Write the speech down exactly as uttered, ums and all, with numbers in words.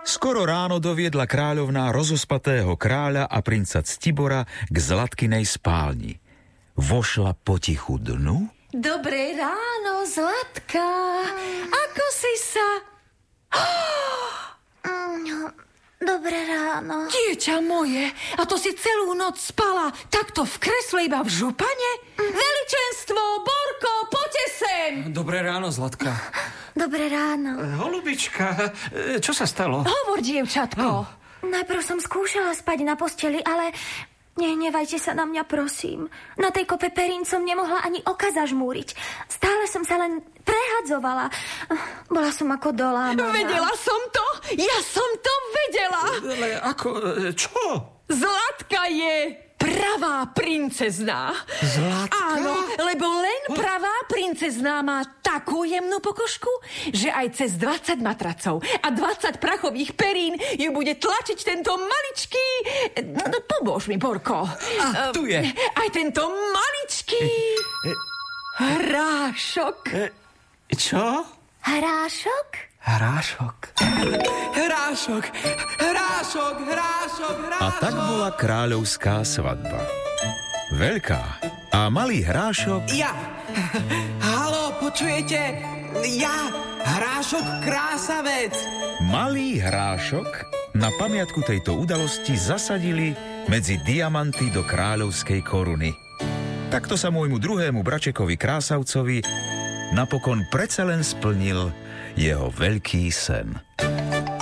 Skoro ráno doviedla kráľovná rozospatého kráľa a princa Ctibora k Zlatkinej spálni. Vošla potichu dnu. Dobré ráno, Zlatka. Ako si sa... Dobré ráno. Dieťa moje, a to si celú noc spala takto v kresle iba v župane? Veličenstvo, Borko, poďte sem. Dobré ráno, Zlatka. Dobré ráno. Holubička, čo sa stalo? Hovor, dievčatko. Oh. Najprv som skúšala spať na posteli, ale nehnevajte sa na mňa, prosím. Na tej kope perín som nemohla ani oka zažmúriť. Stále som sa len prehadzovala. Bola som ako dolámaná. Vedela som to. Ja som to vedela. Ale ako, čo? Zlatka je pravá princezná. Zlatka? Áno, lebo len pravá princezná má takú jemnú pokožku, že aj cez dvadsať matracov a dvadsať prachových perín ju bude tlačiť tento maličký... No, pomôž mi, Borko. A, tu je. Aj tento maličký... hrášok. Čo? Hrášok? Hrášok. Hrášok. Hrášok. Hrášok. Hrášok. A tak bola kráľovská svadba. Veľká. A malý Hrášok... Ja. Haló, počujete? Ja. Hrášok krásavec. Malý Hrášok na pamiatku tejto udalosti zasadili medzi diamanty do kráľovskej koruny. Takto sa môjmu druhému bračekovi Krásavcovi napokon predsa len splnil jeho veľký sen.